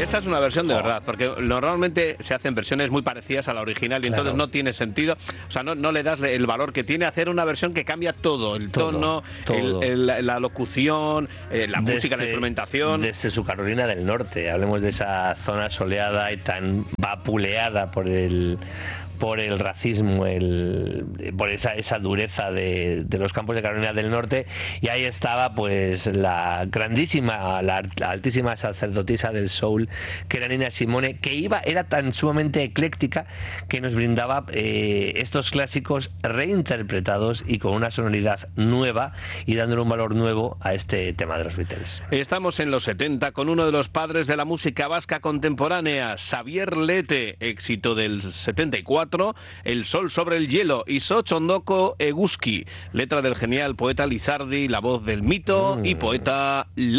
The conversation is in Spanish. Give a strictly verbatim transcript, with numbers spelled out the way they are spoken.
esta es una versión de Oh. verdad, porque normalmente se hacen versiones muy parecidas a la original y Claro. entonces no tiene sentido. O sea, no, no le das el valor que tiene hacer una versión que cambia todo, el Todo, tono, todo. el- el- la locución, eh, la música, la instrumentación. Desde su Carolina del Norte, hablemos de esa zona soleada y tan vapuleada por el por el racismo, el, por esa, esa dureza de, de los campos de Carolina del Norte, y ahí estaba pues la grandísima, la, la altísima sacerdotisa del soul, que era Nina Simone, que iba, era tan sumamente ecléctica que nos brindaba eh, estos clásicos reinterpretados y con una sonoridad nueva y dándole un valor nuevo a este tema de los Beatles. Estamos en los setenta con uno de los padres de la música vasca contemporánea, Xavier Lete, éxito del setenta y cuatro, El sol sobre el hielo, y Sochondoko Eguski, letra del genial poeta Lizardi, la voz del mito Mm. y poeta